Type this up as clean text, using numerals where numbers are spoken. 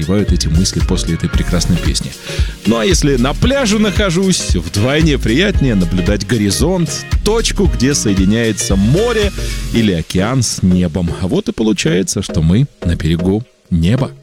согревают эти мысли после этой прекрасной песни. Ну а если на пляже нахожусь, вдвойне приятнее наблюдать горизонт, точку, где соединяется море или океан с небом. Вот и получается, что мы на берегу неба.